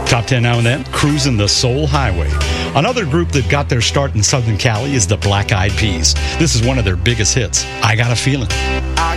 Top 10 now and then, Cruising the Soul Highway. Another group that got their start in Southern Cali is the Black Eyed Peas. This is one of their biggest hits, I Got a Feeling. I